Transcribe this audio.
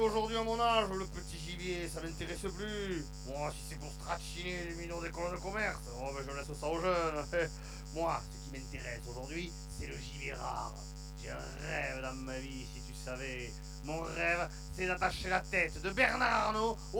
Aujourd'hui à mon âge, le petit gibier, ça m'intéresse plus. Moi, si c'est pour stratchiner les millions d'écoles de commerce, oh ben je laisse ça aux jeunes. Moi, ce qui m'intéresse aujourd'hui, c'est le gibier rare. J'ai un rêve dans ma vie, si tu savais. Mon rêve, c'est d'attacher la tête de Bernard Arnault